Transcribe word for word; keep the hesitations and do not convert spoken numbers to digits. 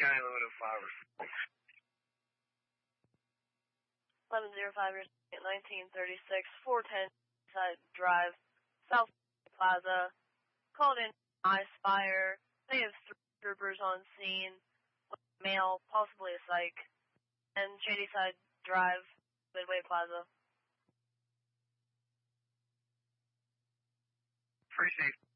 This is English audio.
County eleven oh five. eleven oh five, nineteen thirty-six, four ten Side Drive, South Plaza. Called in iSpire. They have three troopers on scene. Male, possibly a psych. And Shadyside Drive, Midway Plaza. Appreciate